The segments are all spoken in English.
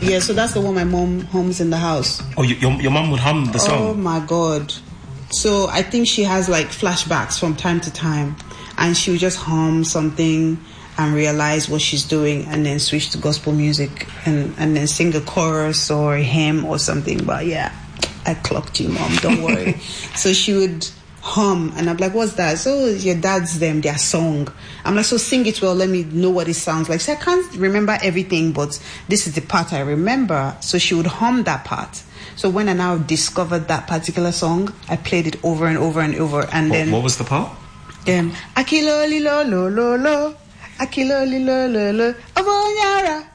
Yeah, so that's the one my mom hums in the house. Oh, your mom would hum the song? Oh my God. So I think she has like flashbacks from time to time, and she would just hum something and realize what she's doing and then switch to gospel music and then sing a chorus or a hymn or something. But yeah, I clocked you, Mom, don't worry. So she would hum and I'm like, what's that? So your dad's their song. I'm like, so sing it well, let me know what it sounds like. So I can't remember everything, but this is the part I remember. So she would hum that part. So when I now discovered that particular song, I played it over and over and over. And then what was the part? Akiloli lo lo lo lo, Akiloli lo lo lo, Obonyara,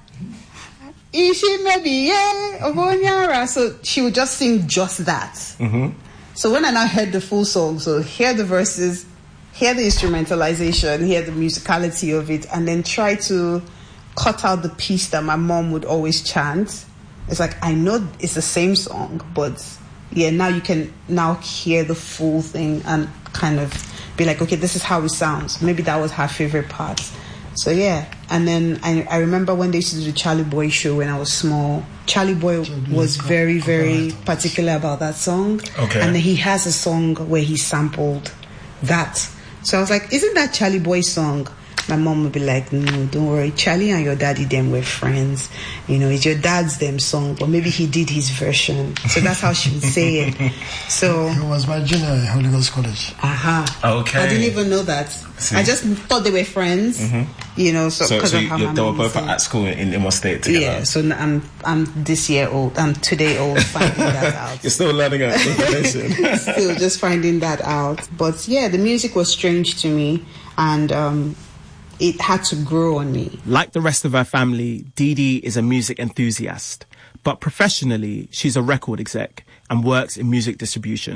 Ishi maybe yeah, Obonyara. So she would just sing just that. Mm-hmm. So when I now heard the full song, so hear the verses, hear the instrumentalization, hear the musicality of it, and then try to cut out the piece that my mom would always chant. It's like, I know it's the same song, but yeah, now you can now hear the full thing and kind of be like, okay, this is how it sounds. Maybe that was her favorite part. So yeah, and then I remember when they used to do the Charlie Boy show when I was small. Charlie Boy was very, very particular about that song. Okay. And he has a song where he sampled that. So I was like, isn't that Charlie Boy song? My mom would be like, no, don't worry. Charlie and your daddy, them were friends. You know, it's your dad's them song, but maybe he did his version. So that's how she would say it. So he was my junior at Holy Ghost College. Okay. I didn't even know that. See. I just thought they were friends. Mm-hmm. You know, so because of how my they were mom both at school in Imo State together. Yeah. So I'm this year old. I'm today old finding that out. You're still learning that information. Still just finding that out. But yeah, the music was strange to me, and it had to grow on me. Like the rest of her family, Dee Dee is a music enthusiast, but professionally, she's a record exec and works in music distribution.